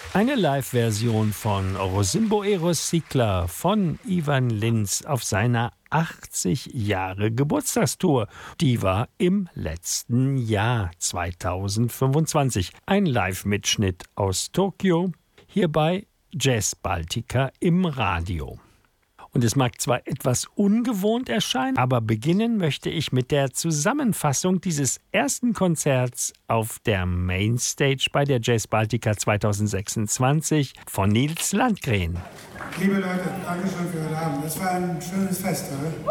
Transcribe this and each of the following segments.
Eine Live-Version von Rosimbo Eros Cycler von Ivan Lins auf seiner 80 Jahre Geburtstagstour. Die war im letzten Jahr 2025. Ein Live-Mitschnitt aus Tokio, hier bei Jazz Baltica im Radio. Und es mag zwar etwas ungewohnt erscheinen, aber beginnen möchte ich mit der Zusammenfassung dieses ersten Konzerts auf der Mainstage bei der Jazz Baltica 2026 von Nils Landgren. Liebe Leute, danke schön für heute Abend. Das war ein schönes Fest, oder?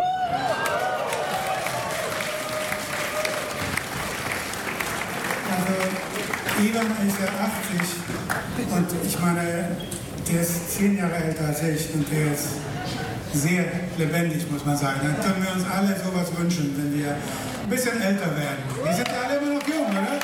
Also, Ivan ist ja 80 und ich meine, der ist 10 Jahre älter als ich und der ist sehr lebendig, muss man sagen. Dann können wir uns alle sowas wünschen, wenn wir ein bisschen älter werden. Wir sind ja alle immer noch jung, oder?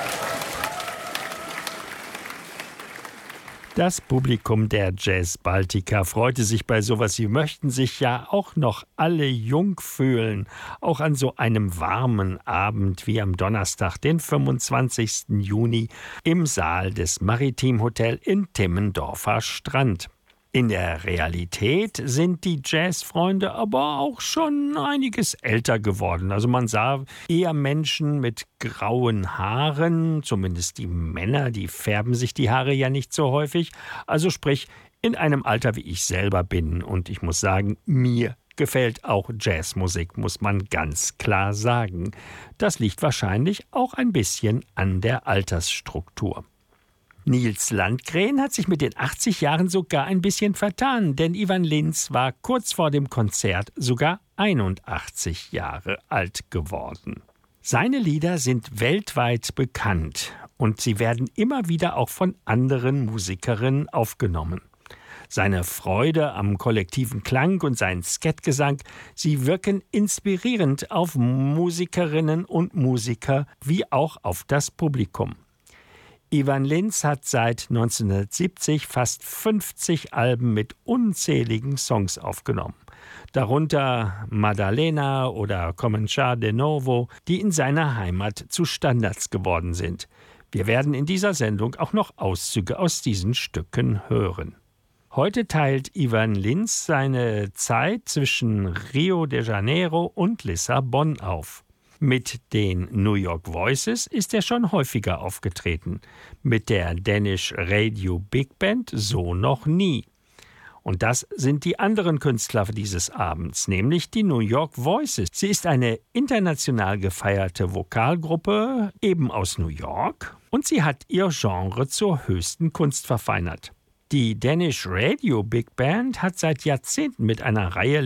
Das Publikum der Jazz Baltica freute sich bei sowas. Sie möchten sich ja auch noch alle jung fühlen. Auch an so einem warmen Abend wie am Donnerstag, den 25. Juni, im Saal des Maritim Hotel in Timmendorfer Strand. In der Realität sind die Jazzfreunde aber auch schon einiges älter geworden. Also man sah eher Menschen mit grauen Haaren, zumindest die Männer, die färben sich die Haare ja nicht so häufig. Also sprich, in einem Alter, wie ich selber bin. Und ich muss sagen, mir gefällt auch Jazzmusik, muss man ganz klar sagen. Das liegt wahrscheinlich auch ein bisschen an der Altersstruktur. Nils Landgren hat sich mit den 80 Jahren sogar ein bisschen vertan, denn Ivan Lins war kurz vor dem Konzert sogar 81 Jahre alt geworden. Seine Lieder sind weltweit bekannt und sie werden immer wieder auch von anderen Musikerinnen aufgenommen. Seine Freude am kollektiven Klang und sein Skettgesang, sie wirken inspirierend auf Musikerinnen und Musiker wie auch auf das Publikum. Ivan Lins hat seit 1970 fast 50 Alben mit unzähligen Songs aufgenommen. Darunter Maddalena oder Cominciare de Novo, die in seiner Heimat zu Standards geworden sind. Wir werden in dieser Sendung auch noch Auszüge aus diesen Stücken hören. Heute teilt Ivan Lins seine Zeit zwischen Rio de Janeiro und Lissabon auf. Mit den New York Voices ist er schon häufiger aufgetreten. Mit der Danish Radio Big Band so noch nie. Und das sind die anderen Künstler dieses Abends, nämlich die New York Voices. Sie ist eine international gefeierte Vokalgruppe, eben aus New York. Und sie hat ihr Genre zur höchsten Kunst verfeinert. Die Danish Radio Big Band hat seit Jahrzehnten mit einer Reihe